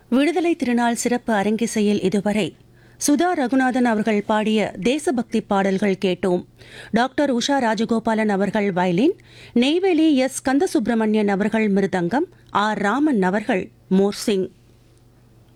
விடுதலை திருநாள் சிறப்பு அரங்கிசையில் இதுவரை சுதா ரகுநாதன் அவர்கள் பாடிய தேசபக்தி பாடல்கள் கேட்டோம். டாக்டர் உஷா ராஜகோபாலன் அவர்கள் வயலின், நெய்வேலி எஸ் கந்தசுப்பிரமணியன் அவர்கள் மிருதங்கம், ஆர் ராமன் அவர்கள் மோர்சிங்.